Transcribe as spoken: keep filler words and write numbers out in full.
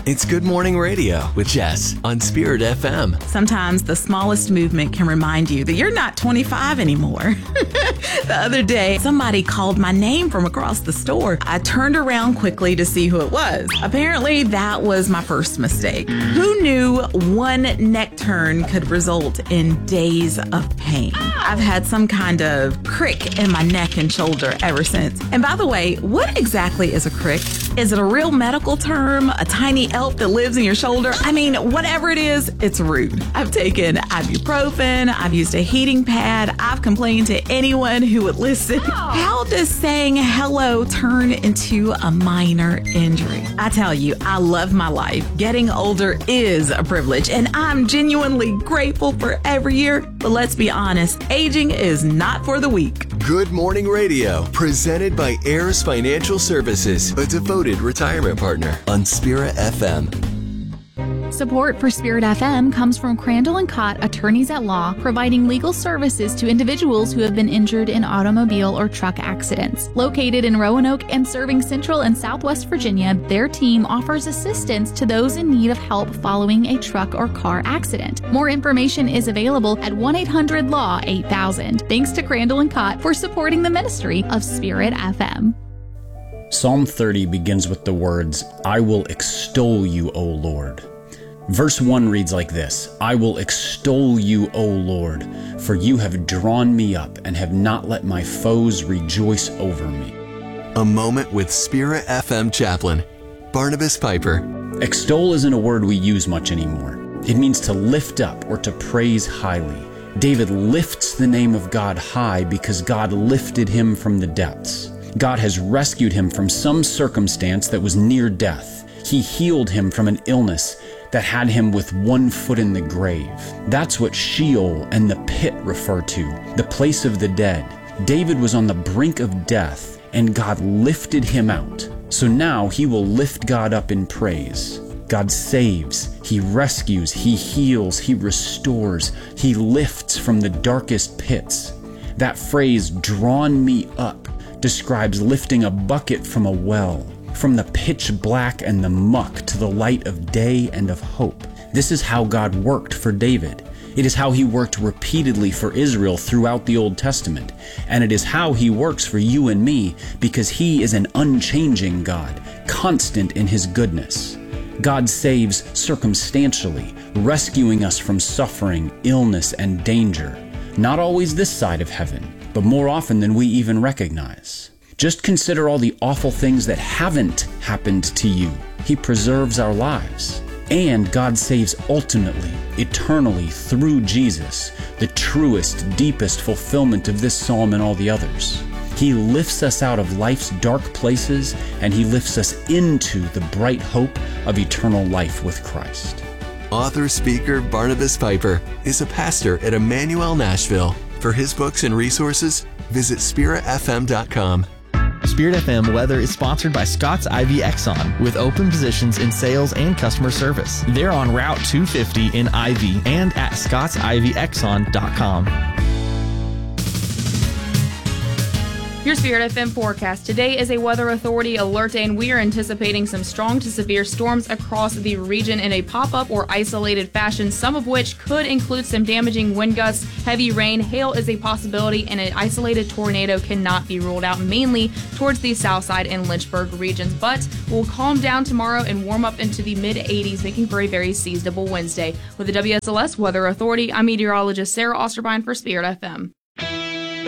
It's Good Morning Radio with Jess on Spirit F M. Sometimes the smallest movement can remind you that you're not twenty-five anymore. The other day, somebody called my name from across the store. I turned around quickly to see who it was. Apparently, that was my first mistake. Who knew one neck turn could result in days of pain? I've had some kind of crick in my neck and shoulder ever since. And by the way, what exactly is a crick? Is it a real medical term? A tiny elf that lives in your shoulder? I mean, whatever it is, it's rude. I've taken ibuprofen. I've used a heating pad. I've complained to anyone who would listen. How does saying hello turn into a minor injury? I tell you, I love my life. Getting older is a privilege, and I'm genuinely grateful for every year. But let's be honest, aging is not for the weak. Good Morning Radio, presented by Heirs Financial Services, a devoted retirement partner on Spirit F M. Support for Spirit F M comes from Crandall and Cott Attorneys at Law, providing legal services to individuals who have been injured in automobile or truck accidents. Located in Roanoke and serving Central and Southwest Virginia, their team offers assistance to those in need of help following a truck or car accident. More information is available at one eight hundred law eight thousand. Thanks to Crandall and Cott for supporting the ministry of Spirit F M. Psalm thirty begins with the words, "I will extol you, O Lord." Verse one reads like this, "I will extol you, O Lord, for you have drawn me up and have not let my foes rejoice over me." A moment with Spirit F M chaplain, Barnabas Piper. Extol isn't a word we use much anymore. It means to lift up or to praise highly. David lifts the name of God high because God lifted him from the depths. God has rescued him from some circumstance that was near death. He healed him from an illness that had him with one foot in the grave. That's what Sheol and the pit refer to, the place of the dead. David was on the brink of death, and God lifted him out. So now he will lift God up in praise. God saves, He rescues, He heals, He restores, He lifts from the darkest pits. That phrase, "drawn me up," describes lifting a bucket from a well, from the pitch black and the muck to the light of day and of hope. This is how God worked for David. It is how He worked repeatedly for Israel throughout the Old Testament. And it is how He works for you and me because He is an unchanging God, constant in His goodness. God saves circumstantially, rescuing us from suffering, illness, and danger. Not always this side of heaven, but more often than we even recognize. Just consider all the awful things that haven't happened to you. He preserves our lives. And God saves ultimately, eternally, through Jesus, the truest, deepest fulfillment of this psalm and all the others. He lifts us out of life's dark places, and He lifts us into the bright hope of eternal life with Christ. Author, speaker Barnabas Piper is a pastor at Emmanuel Nashville. For his books and resources, visit spirit f m dot com. Spirit F M Weather is sponsored by Scott's Ivy Exxon, with open positions in sales and customer service. They're on Route two fifty in Ivy and at scotts ivy exxon dot com. Your Spirit F M forecast. Today is a Weather Authority alert day, and we are anticipating some strong to severe storms across the region in a pop-up or isolated fashion, some of which could include some damaging wind gusts, heavy rain. Hail is a possibility, and an isolated tornado cannot be ruled out, mainly towards the south side and Lynchburg regions. But we'll calm down tomorrow and warm up into the mid eighties, making for a very seasonable Wednesday. With the W S L S Weather Authority, I'm meteorologist Sarah Osterbine for Spirit F M.